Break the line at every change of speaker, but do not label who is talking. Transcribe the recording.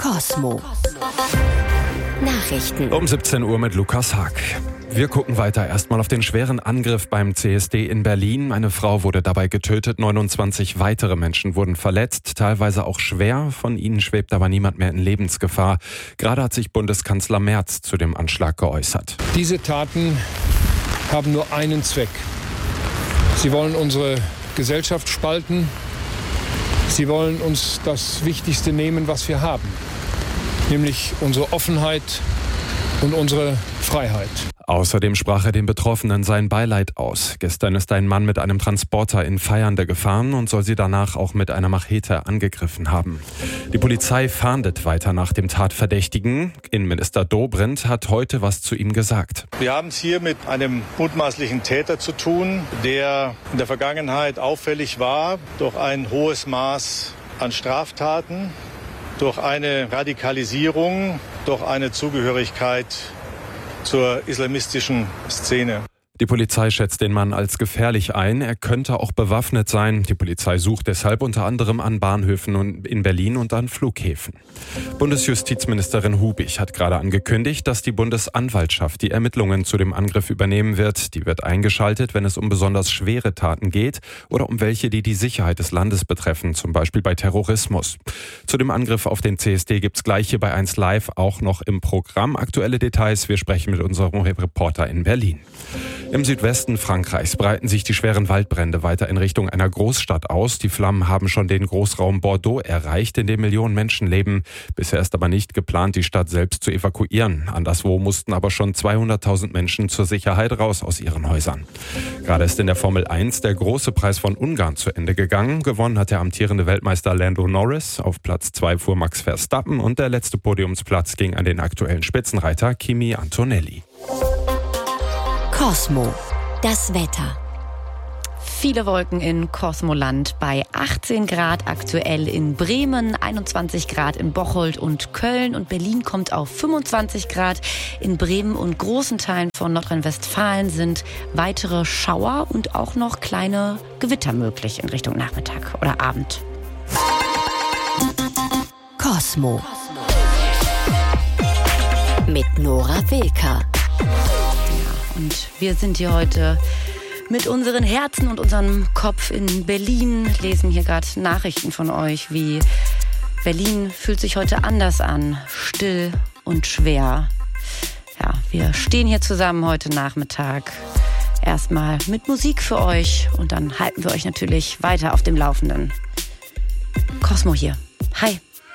Cosmo. Nachrichten.
Um 17 Uhr mit Lukas Haag. Wir gucken weiter erstmal auf den schweren Angriff beim CSD in Berlin. Eine Frau wurde dabei getötet, 29 weitere Menschen wurden verletzt, teilweise auch schwer. Von ihnen schwebt aber niemand mehr in Lebensgefahr. Gerade hat sich Bundeskanzler Merz zu dem Anschlag geäußert.
Diese Taten haben nur einen Zweck. Sie wollen unsere Gesellschaft spalten. Sie wollen uns das Wichtigste nehmen, was wir haben, nämlich unsere Offenheit und unsere Freiheit.
Außerdem sprach er den Betroffenen sein Beileid aus. Gestern ist ein Mann mit einem Transporter in Feiernde gefahren und soll sie danach auch mit einer Machete angegriffen haben. Die Polizei fahndet weiter nach dem Tatverdächtigen. Innenminister Dobrindt hat heute was zu ihm gesagt.
Wir haben es hier mit einem mutmaßlichen Täter zu tun, der in der Vergangenheit auffällig war durch ein hohes Maß an Straftaten, durch eine Radikalisierung, durch eine Zugehörigkeit zur islamistischen Szene.
Die Polizei schätzt den Mann als gefährlich ein. Er könnte auch bewaffnet sein. Die Polizei sucht deshalb unter anderem an Bahnhöfen in Berlin und an Flughäfen. Bundesjustizministerin Hubich hat gerade angekündigt, dass die Bundesanwaltschaft die Ermittlungen zu dem Angriff übernehmen wird. Die wird eingeschaltet, wenn es um besonders schwere Taten geht oder um welche, die die Sicherheit des Landes betreffen, zum Beispiel bei Terrorismus. Zu dem Angriff auf den CSD gibt's gleich hier bei 1 Live auch noch im Programm aktuelle Details. Wir sprechen mit unserem Reporter in Berlin. Im Südwesten Frankreichs breiten sich die schweren Waldbrände weiter in Richtung einer Großstadt aus. Die Flammen haben schon den Großraum Bordeaux erreicht, in dem Millionen Menschen leben. Bisher ist aber nicht geplant, die Stadt selbst zu evakuieren. Anderswo mussten aber schon 200.000 Menschen zur Sicherheit raus aus ihren Häusern. Gerade ist in der Formel 1 der große Preis von Ungarn zu Ende gegangen. Gewonnen hat der amtierende Weltmeister Lando Norris. Auf Platz 2 fuhr Max Verstappen und der letzte Podiumsplatz ging an den aktuellen Spitzenreiter Kimi Antonelli.
Cosmo. Das Wetter.
Viele Wolken in Cosmoland bei 18 Grad aktuell in Bremen, 21 Grad in Bocholt und Köln und Berlin kommt auf 25 Grad. In Bremen und großen Teilen von Nordrhein-Westfalen sind weitere Schauer und auch noch kleine Gewitter möglich in Richtung Nachmittag oder Abend.
Cosmo. Mit Nora Wilker.
Und wir sind hier heute mit unseren Herzen und unserem Kopf in Berlin, lesen hier gerade Nachrichten von euch, wie Berlin fühlt sich heute anders an, still und schwer. Ja, wir stehen hier zusammen heute Nachmittag. Erstmal mit Musik für euch und dann halten wir euch natürlich weiter auf dem Laufenden. Cosmo hier. Hi.